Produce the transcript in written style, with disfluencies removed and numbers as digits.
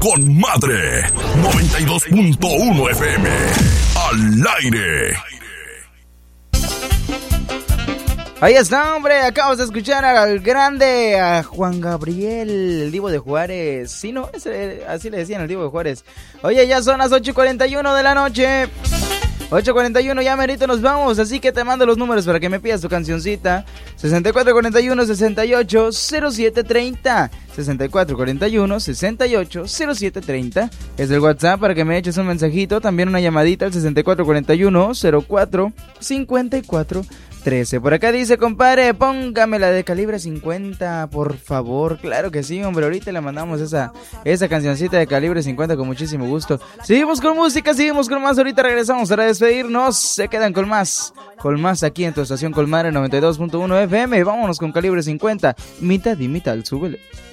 con madre. 92.1 FM. Al aire. Ahí está, hombre, acabas de escuchar al grande, a Juan Gabriel, el Divo de Juárez. Sí, ¿no? Así le decían, el Divo de Juárez. Oye, ya son las 8:41 de la noche. 8:41, ya merito nos vamos, así que te mando los números para que me pidas tu cancioncita. 6441-680730. 6441-680730. Es el WhatsApp para que me eches un mensajito, también una llamadita al 6441-045413. Por acá dice, compadre, póngame la de calibre 50, por favor. Claro que sí, hombre, ahorita le mandamos esa cancioncita de calibre 50 con muchísimo gusto. Seguimos con música, seguimos con más, ahorita regresamos para despedirnos. Se quedan con más aquí en tu estación Colmar en 92.1 FM. Vámonos con calibre 50, mitad y mitad, súbele.